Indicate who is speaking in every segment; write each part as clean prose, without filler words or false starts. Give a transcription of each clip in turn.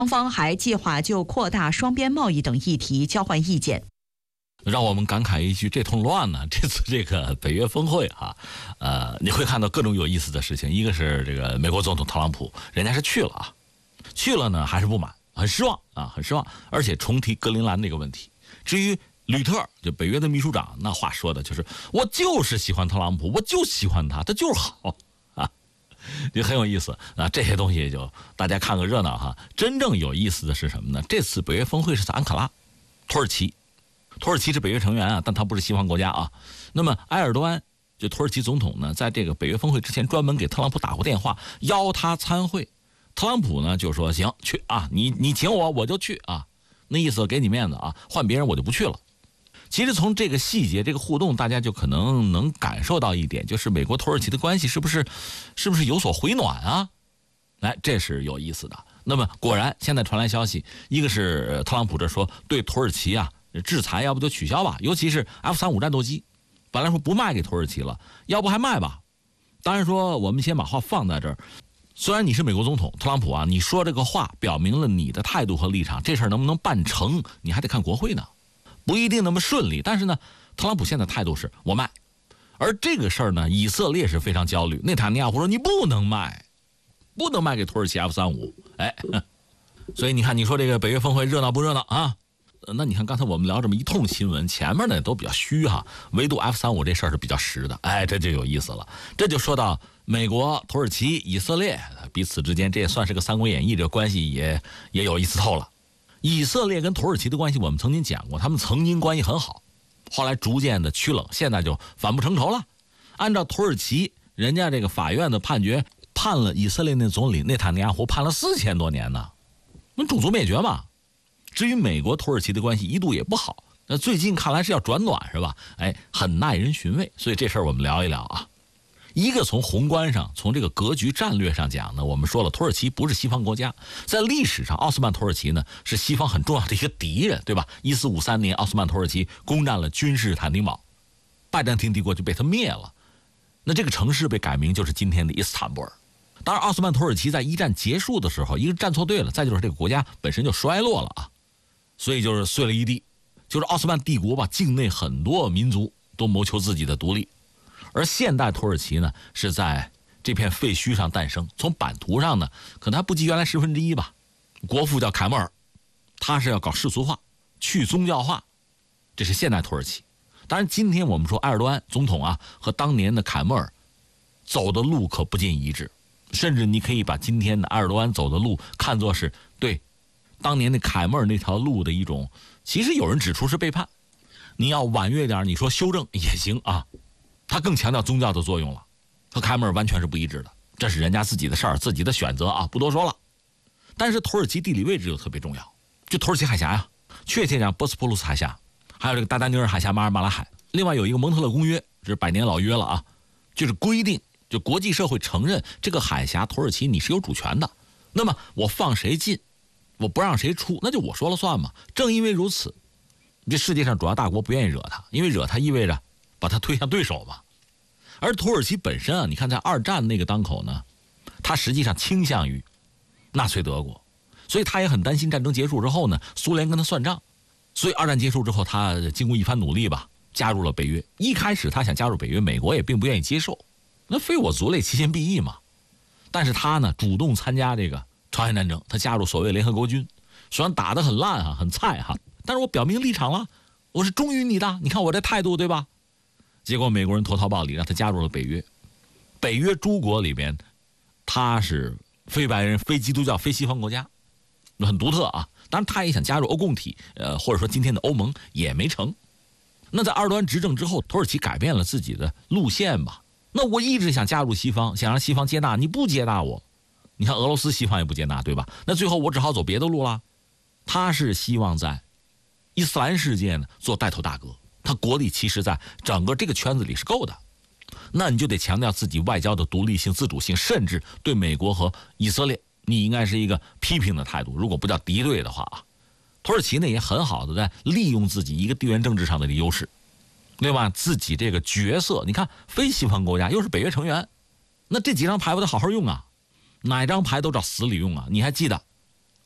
Speaker 1: 双方还计划就扩大双边贸易等议题交换意见。
Speaker 2: 让我们感慨一句，这通乱呢，这次这个北约峰会你会看到各种有意思的事情。一个是这个美国总统特朗普，人家是去了去了呢还是不满，很失望，而且重提格陵兰这个问题。至于吕特，就北约的秘书长，那话说的就是我就是喜欢特朗普，我就喜欢他就是好也很有意思这些东西就大家看个热闹真正有意思的是什么呢？这次北约峰会是在安卡拉，土耳其是北约成员但他不是西方国家那么埃尔多安就土耳其总统呢，在这个北约峰会之前专门给特朗普打过电话，邀他参会。特朗普呢就说行去你请我就去那意思给你面子换别人我就不去了。其实从这个细节这个互动，大家就可能感受到一点，就是美国土耳其的关系是不是有所回暖这是有意思的。那么果然现在传来消息，一个是特朗普这说对土耳其制裁要不就取消吧，尤其是 F-35 战斗机本来说不卖给土耳其了，要不还卖吧。当然说我们先把话放在这儿，虽然你是美国总统特朗普你说这个话表明了你的态度和立场，这事儿能不能办成你还得看国会呢，不一定那么顺利。但是呢，特朗普现在态度是我卖，而这个事儿呢，以色列是非常焦虑。内塔尼亚胡说你不能卖给土耳其 F-35。所以你看，你说这个北约峰会热闹不热闹那你看刚才我们聊这么一通新闻，前面呢都比较虚唯独 F-35这事儿是比较实的。这就有意思了。这就说到美国、土耳其、以色列彼此之间，这也算是个《三国演义》，这个关系也有意思透了。以色列跟土耳其的关系我们曾经讲过，他们曾经关系很好，后来逐渐的趋冷，现在就反目成仇了。按照土耳其人家这个法院的判决，判了以色列那总理内塔尼亚胡判了4000多年呢，那种族灭绝嘛。至于美国土耳其的关系一度也不好，那最近看来是要转暖是吧？很耐人寻味。所以这事儿我们聊一聊一个从宏观上，从这个格局战略上讲呢，我们说了土耳其不是西方国家，在历史上奥斯曼土耳其呢是西方很重要的一个敌人，对吧？1453年奥斯曼土耳其攻占了君士坦丁堡，拜占庭帝国就被他灭了，那这个城市被改名就是今天的伊斯坦布尔。当然奥斯曼土耳其在一战结束的时候，一个站错队了，再就是这个国家本身就衰落了所以就是碎了一地。就是奥斯曼帝国境内很多民族都谋求自己的独立，而现代土耳其呢是在这片废墟上诞生。从版图上呢可能还不及原来1/10吧。国父叫凯末尔，他是要搞世俗化，去宗教化，这是现代土耳其。当然今天我们说埃尔多安总统和当年的凯末尔走的路可不尽一致，甚至你可以把今天的埃尔多安走的路看作是对当年的凯末尔那条路的一种，其实有人指出是背叛。你要婉约点，你说修正也行他更强调宗教的作用了，和凯末尔完全是不一致的。这是人家自己的事儿，自己的选择不多说了。但是土耳其地理位置就特别重要，就土耳其海峡确切讲波斯普鲁斯海峡，还有这个达达尼尔海峡、马尔马拉海。另外有一个蒙特勒公约，这是100年老约了就是规定，就国际社会承认这个海峡土耳其你是有主权的，那么我放谁进，我不让谁出，那就我说了算嘛。正因为如此，这世界上主要大国不愿意惹他，因为惹他意味着把他推向对手嘛。而土耳其本身你看在二战那个当口呢，他实际上倾向于纳粹德国，所以他也很担心战争结束之后呢，苏联跟他算账。所以二战结束之后，他经过一番努力加入了北约。一开始他想加入北约，美国也并不愿意接受，那非我族类，其心必异嘛。但是他呢主动参加这个朝鲜战争，他加入所谓联合国军，虽然打得很烂很菜但是我表明立场了，我是忠于你的，你看我这态度对吧？结果美国人投桃报李，让他加入了北约。北约诸国里边，他是非白人、非基督教、非西方国家，很独特当然他也想加入欧共体，或者说今天的欧盟也没成。那在埃尔多安执政之后，土耳其改变了自己的路线吧。那我一直想加入西方，想让西方接纳，你不接纳我，你看俄罗斯西方也不接纳，对吧？那最后我只好走别的路了。他是希望在伊斯兰世界呢做带头大哥，他国力其实在整个这个圈子里是够的。那你就得强调自己外交的独立性、自主性，甚至对美国和以色列你应该是一个批评的态度，如果不叫敌对的话土耳其呢也很好的在利用自己一个地缘政治上的优势，对吧？自己这个角色，你看非西方国家又是北约成员，那这几张牌我得好好用哪张牌都找死里用你还记得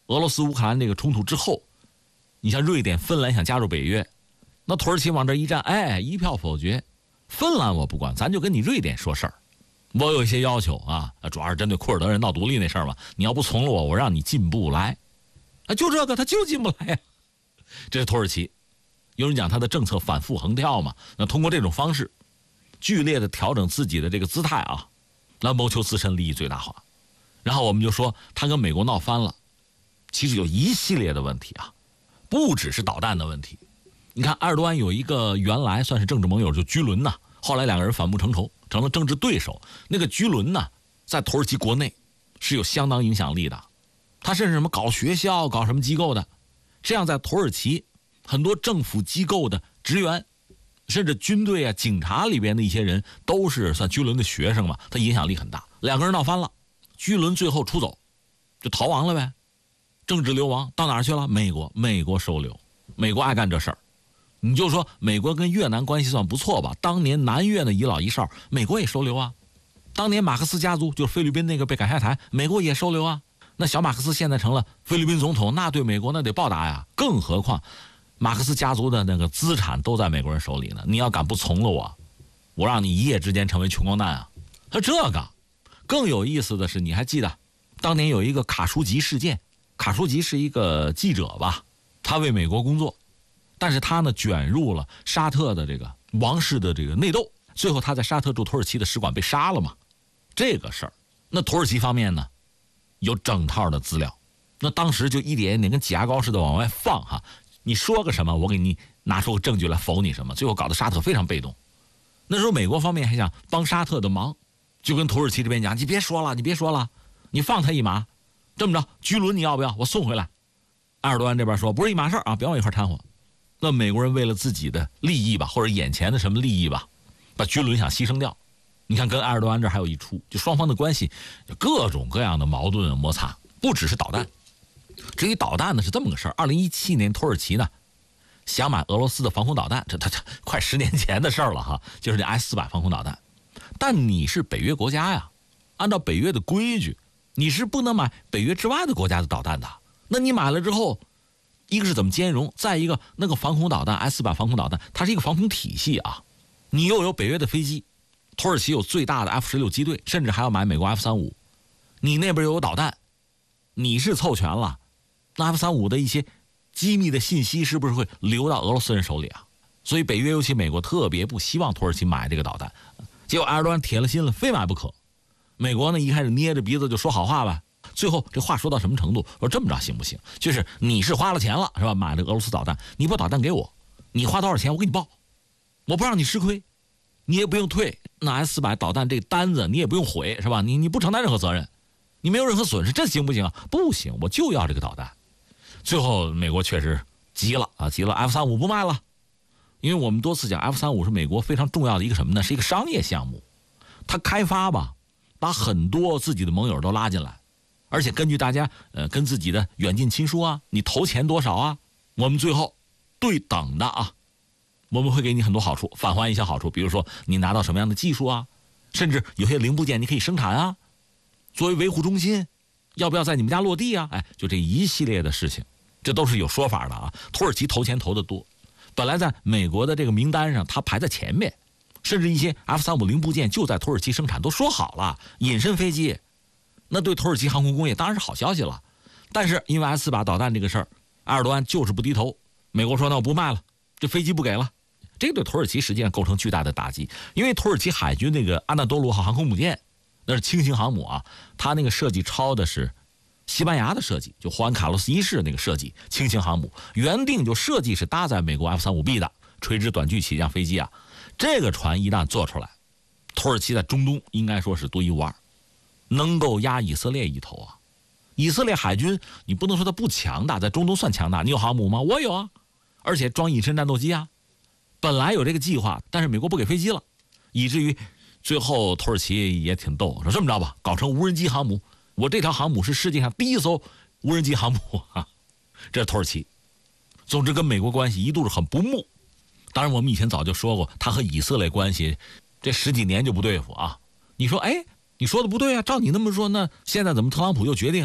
Speaker 2: 俄罗斯乌克兰这个冲突之后，你像瑞典、芬兰想加入北约，那土耳其往这一站，哎，一票否决。芬兰我不管，咱就跟你瑞典说事儿。我有一些要求啊，主要是针对库尔德人闹独立那事儿嘛。你要不从了我，我让你进不来。就这个，他就进不来呀。这是土耳其，有人讲他的政策反复横跳嘛。那通过这种方式，剧烈的调整自己的这个姿态啊，来谋求自身利益最大化。然后我们就说他跟美国闹翻了，其实有一系列的问题啊，不只是导弹的问题。你看埃尔多安有一个原来算是政治盟友，就居伦呐，后来两个人反目成仇，成了政治对手。那个居伦呐，在土耳其国内是有相当影响力的，他甚至什么搞学校、搞什么机构的，这样在土耳其很多政府机构的职员，甚至军队啊、警察里边的一些人，都是算居伦的学生嘛，他影响力很大。两个人闹翻了，居伦最后出走，就逃亡了呗，政治流亡到哪儿去了？美国收留，美国爱干这事儿。你就说美国跟越南关系算不错吧，当年南越的遗老遗少，美国也收留啊。当年马克思家族就是菲律宾那个被赶下台，美国也收留啊。那小马克思现在成了菲律宾总统，那对美国那得报答呀。更何况马克思家族的那个资产都在美国人手里呢，你要敢不从了我让你一夜之间成为穷光蛋啊。他这个更有意思的是，你还记得当年有一个卡舒吉事件？卡舒吉是一个记者吧，他为美国工作，但是他呢卷入了沙特的这个王室的这个内斗，最后他在沙特驻土耳其的使馆被杀了嘛。这个事儿，那土耳其方面呢有整套的资料，那当时就一点一点跟挤牙膏似的往外放哈。你说个什么，我给你拿出个证据来否你什么，最后搞得沙特非常被动。那时候美国方面还想帮沙特的忙，就跟土耳其这边讲，你别说了，你放他一马，这么着，居伦你要不要？我送回来。埃尔多安这边说不是一码事啊，别往一块掺和。那美国人为了自己的利益吧，或者眼前的什么利益吧，把居伦想牺牲掉。你看跟埃尔多安这还有一出，就双方的关系就各种各样的矛盾摩擦，不只是导弹。至于导弹呢是这么个事儿，2017年土耳其呢想买俄罗斯的防空导弹，这快10年前的事儿了哈，就是那 S-400防空导弹。但你是北约国家呀，按照北约的规矩，你是不能买北约之外的国家的导弹的。那你买了之后，一个是怎么兼容，再一个那个防空导弹 S-400防空导弹，它是一个防空体系啊。你又有北约的飞机，土耳其有最大的 F-16机队，甚至还要买美国 F-35，你那边又有导弹，你是凑全了，那 F-35的一些机密的信息是不是会流到俄罗斯人手里啊？所以北约尤其美国特别不希望土耳其买这个导弹，结果埃尔多安铁了心了，非买不可。美国呢一开始捏着鼻子就说好话吧，最后这话说到什么程度？说这么着行不行？就是你是花了钱了是吧？买了俄罗斯导弹，你把导弹给我，你花多少钱我给你报，我不让你吃亏，你也不用退。那 S-400导弹这单子你也不用毁是吧？你不承担任何责任，你没有任何损失，这行不行啊？不行，我就要这个导弹。最后美国确实急了啊，急了 F-35不卖了。因为我们多次讲 F-35是美国非常重要的一个什么呢？是一个商业项目，它开发吧，把很多自己的盟友都拉进来，而且根据大家跟自己的远近亲疏啊，你投钱多少啊，我们最后对等的啊，我们会给你很多好处，返还一些好处，比如说你拿到什么样的技术啊，甚至有些零部件你可以生产啊，作为维护中心，要不要在你们家落地啊？哎，就这一系列的事情，这都是有说法的啊。土耳其投钱投得多。本来在美国的这个名单上，它排在前面，甚至一些 F-35零部件就在土耳其生产，都说好了隐身飞机，那对土耳其航空工业当然是好消息了。但是因为 S-400导弹这个事儿，埃尔多安就是不低头，美国说那我不卖了，这飞机不给了，这个对土耳其实际上构成巨大的打击。因为土耳其海军那个安纳多卢号航空母舰，那是轻型航母啊，它那个设计抄的是西班牙的设计，就胡安卡洛斯一世那个设计轻型航母，原定就设计是搭载美国 F-35B 的垂直短距起降飞机啊。这个船一旦做出来，土耳其在中东应该说是独一无二，能够压以色列一头啊。以色列海军你不能说它不强大，在中东算强大。你有航母吗？我有啊，而且装隐身战斗机啊。本来有这个计划，但是美国不给飞机了，以至于最后土耳其也挺逗，说这么着吧，搞成无人机航母。我这条航母是世界上第一艘无人机航母啊，这是土耳其。总之跟美国关系一度是很不睦。当然我们以前早就说过，他和以色列关系这10几年就不对付啊。你说哎，你说的不对啊，照你那么说，那现在怎么特朗普又决定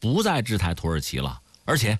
Speaker 2: 不再制裁土耳其了，而且